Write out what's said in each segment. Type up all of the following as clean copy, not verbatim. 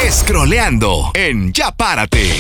Scrolleando en Ya Párate.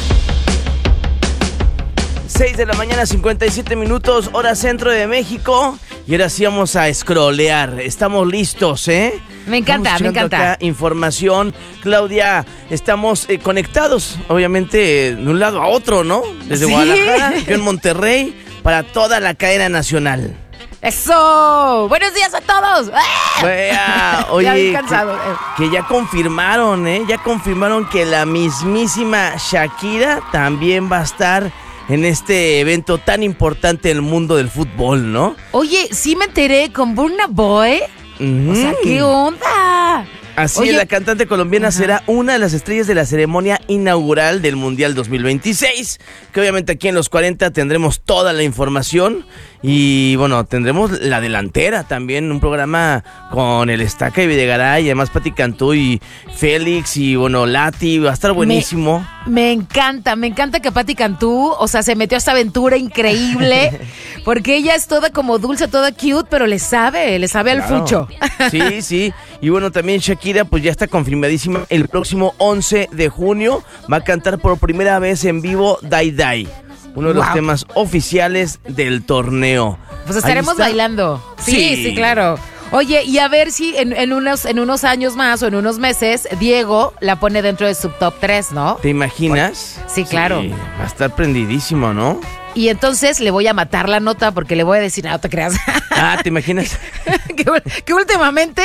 6 de la mañana, 57 minutos, hora centro de México. Y ahora sí vamos a scrollear. Estamos listos, ¿eh? Me encanta, me encanta. Acá información. Claudia, estamos conectados, obviamente, de un lado a otro, ¿no? Desde Guadalajara, aquí en Monterrey, para toda la cadena nacional. ¡Eso! ¡Buenos días a todos! Oye, ya bien cansado. Que ya confirmaron, ¿eh? Ya confirmaron que la mismísima Shakira también va a estar en este evento tan importante en el mundo del fútbol, ¿no? Oye, sí me enteré con Burna Boy. O sea, ¿qué onda? Así es, la cantante colombiana será una de las estrellas de la ceremonia inaugural del Mundial 2026, que obviamente aquí en Los 40 tendremos toda la información y bueno, tendremos la delantera también, un programa con el Estaca y Videgaray, y además Pati Cantú y Félix y bueno, Lati, va a estar buenísimo. Me encanta que Pati Cantú, o sea, se metió a esta aventura increíble, porque ella es toda como dulce, toda cute, pero le sabe al fucho. Sí, y bueno, también Shakira pues ya está confirmadísima, el próximo 11 de junio va a cantar por primera vez en vivo Die Die, uno de los temas oficiales del torneo. Pues estaremos bailando. Sí, claro. Oye, y a ver si en unos años más o en unos meses, Diego la pone dentro de su top 3, ¿no? ¿Te imaginas? Sí, claro. Sí, va a estar prendidísimo, ¿no? Y entonces le voy a matar la nota porque le voy a decir, no te creas. ¿Te imaginas? que últimamente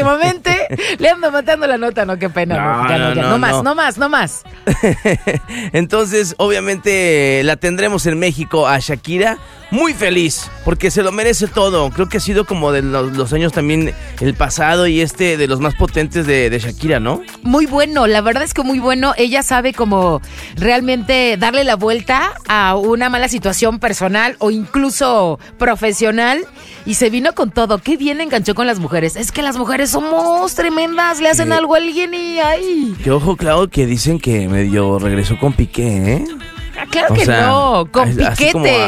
le ando matando la nota, no, qué pena. No más. Entonces, obviamente, la tendremos en México a Shakira muy feliz, porque se lo merece todo. Creo que ha sido como de los años también el pasado y de los más potentes de Shakira, ¿no? Muy bueno, la verdad es que muy bueno. Ella sabe como realmente darle la vuelta a una mala situación personal o incluso profesional y se vino con todo. Qué bien enganchó con las mujeres. Es que las mujeres somos tremendas, le hacen algo a alguien y ¡ay! Que ojo, Clau, que dicen que medio regresó con Piqué, ¿eh? Claro que no, con Piquete.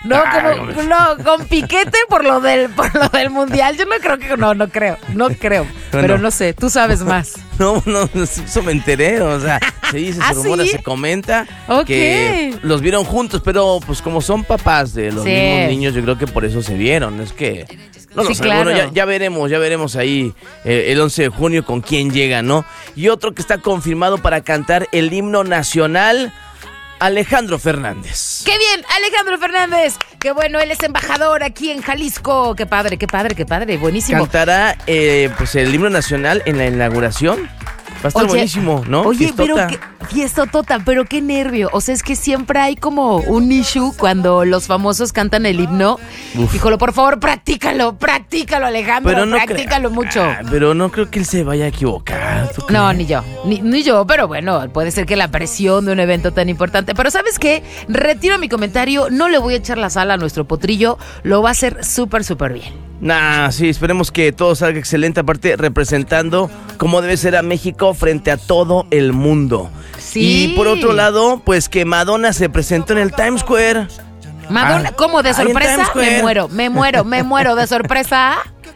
Con Piquete por lo del mundial. Yo no creo. Bueno, pero no sé, tú sabes más. No, eso me enteré, o sea, se dice, se rumora, ¿sí? Se comenta que los vieron juntos, pero pues como son papás de los mismos niños, yo creo que por eso se vieron, es que no lo sé, claro. Bueno, ya veremos ahí el 11 de junio con quién llega, ¿no? Y otro que está confirmado para cantar el himno nacional, Alejandro Fernández. ¡Qué bien! Alejandro Fernández. ¡Qué bueno! Él es embajador aquí en Jalisco. ¡Qué padre! Buenísimo. Cantará pues el himno nacional en la inauguración. Va a estar buenísimo, ¿no? Oye, fiestotota, pero qué nervio. O sea, es que siempre hay como un issue cuando los famosos cantan el himno. Híjole, por favor, practícalo, Alejandro. Pero practícalo mucho. Pero no creo que él se vaya a equivocar. No, ni yo, pero bueno, puede ser que la presión de un evento tan importante. Pero ¿sabes qué? Retiro mi comentario, no le voy a echar la sal a nuestro potrillo, lo va a hacer súper bien. Sí, esperemos que todo salga excelente, aparte representando como debe ser a México frente a todo el mundo. Sí. Y por otro lado, pues que Madonna se presentó en el Times Square. Madonna, ¿cómo? ¿De sorpresa? Me muero de sorpresa.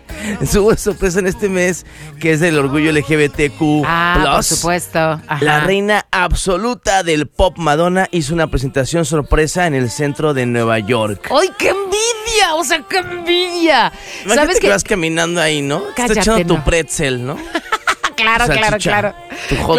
Su sorpresa en este mes, que es el orgullo LGBTQ+. Por supuesto. Ajá. La reina absoluta del pop, Madonna, hizo una presentación sorpresa en el centro de Nueva York. ¡Ay, qué envidia! O sea, qué envidia. Imagínate, ¿sabes que vas caminando ahí, no? Cállate, estás echando tu pretzel, ¿no? Claro. Tu hot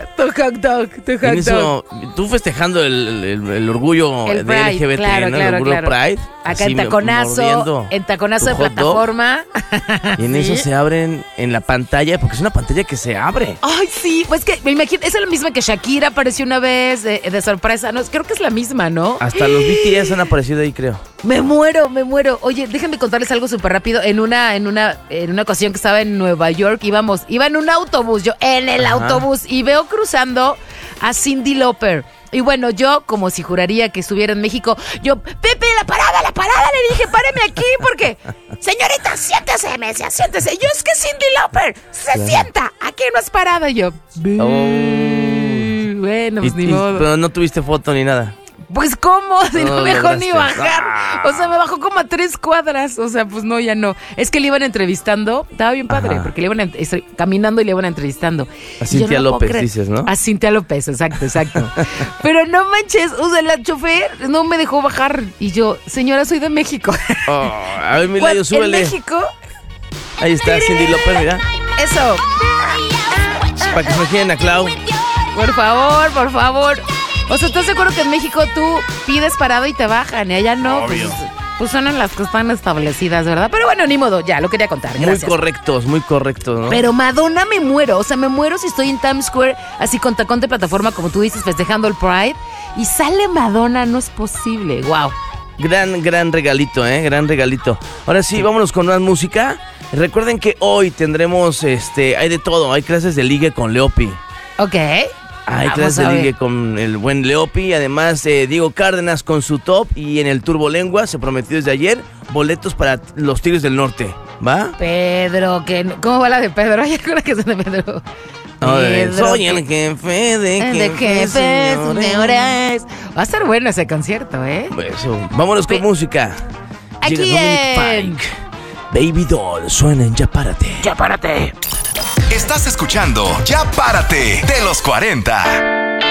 dog. Tu hot dog. Tú festejando el orgullo de LGBT, ¿no? El orgullo Pride. Acá en taconazo de plataforma. Y en eso se abren en la pantalla, porque es una pantalla que se abre. Ay, sí, pues que me imagino, es la misma que Shakira apareció una vez de sorpresa. No, creo que es la misma, ¿no? Hasta los BTS han aparecido ahí, creo. Me muero. Oye, déjenme contarles algo súper rápido. En una ocasión que estaba en Nueva York, iba en un autobús, yo en el autobús, y veo cruzando a Cyndi Lauper. Y bueno, yo, como si juraría que estuviera en México, yo, Pepe, la parada, le dije, páreme aquí, porque, señorita, siéntese. Yo, es que Cyndi Lauper se sienta, aquí no es parada. Y yo, bueno, pues ni modo. Pero no tuviste foto ni nada. Pues, ¿cómo? Si no me dejó ni bajar. O sea, me bajó como a 3 cuadras. O sea, pues no, ya no. Es que le iban entrevistando. Estaba bien padre, porque le iban caminando y le iban entrevistando. A Cintia López, dices, ¿no? A Cintia López, exacto. Pero no manches, o sea, la chofer no me dejó bajar. Y yo, señora, soy de México. A ver, Milayo, súbele. ¿En México? Ahí está Cindy López, mira. Eso. Para que se imaginen a Clau. Por favor. O sea, ¿estás seguro que en México tú pides parado y te bajan? Y allá no. Obvio. Pues son en las que están establecidas, ¿verdad? Pero bueno, ni modo, ya, lo quería contar. Gracias. Muy correctos, ¿no? Pero Madonna me muero. O sea, me muero si estoy en Times Square, así con tacón de plataforma, como tú dices, festejando el Pride. Y sale Madonna, no es posible. Wow. Gran regalito, gran regalito. Ahora sí, vámonos con más música. Recuerden que hoy tendremos, hay de todo. Hay clases de ligue con Leopi. Ok. Hay clases de ligue con el buen Leopi. Además, Diego Cárdenas con su top. Y en el Turbo Lengua se prometió desde ayer boletos para los Tigres del Norte. ¿Va? Pedro, ¿cómo va la de Pedro? Ay, acuerdo que es de Pedro. Soy el jefe de jefes, señores. Va a estar bueno ese concierto, ¿eh? Eso. Vámonos con música. Aquí en Baby Doll suena en Ya Párate. Estás escuchando Ya Párate de los 40.